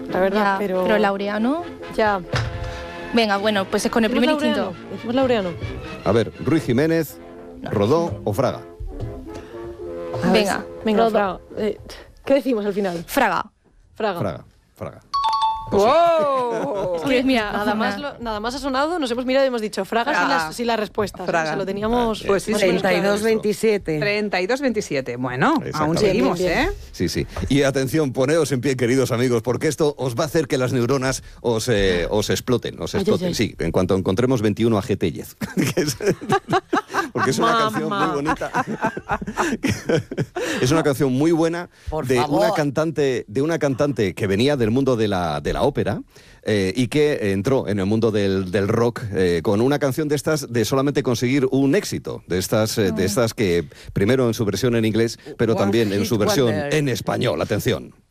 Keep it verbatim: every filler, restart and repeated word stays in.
la verdad, Ya, pero... pero Laureano... Ya. Venga, bueno, pues es con el primer instinto. Decimos Laureano. A ver, Ruiz Jiménez, Rodó o Fraga. A ver, Venga, venga, Rodó. Fraga. Eh, ¿Qué decimos al final? Fraga. Fraga. Fraga, Fraga. ¡Wow! Es que, Mira, nada más, lo- nada más ha sonado, nos hemos mirado y hemos dicho Fraga, sin, Fraga. las, sin las respuestas. Fraga. O sea, lo teníamos... Pues sí, treinta y dos veintisiete. treinta y dos veintisiete. Bueno, aún Exactamente. seguimos, Bien, bien, ¿eh? Sí, sí. Y atención, poneos en pie, queridos amigos, porque esto os va a hacer que las neuronas os, eh, os exploten, os Ay, exploten. ay, ay. Sí, en cuanto encontremos veintiuno A G Tellez. Porque es una Mamá. canción muy bonita. Es una canción muy buena Por de favor. una cantante, de una cantante que venía del mundo de la, de la ópera. Eh, y que entró en el mundo del, del rock eh, con una canción de estas de solamente conseguir un éxito, de estas, eh, de estas que primero en su versión en inglés, pero One también en hit su versión wonder. en español. Atención.